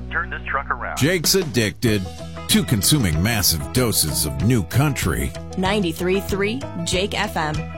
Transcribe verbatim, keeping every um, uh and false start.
turn this truck around. Jake's addicted to consuming massive doses of new country. ninety-three point three Jake F M.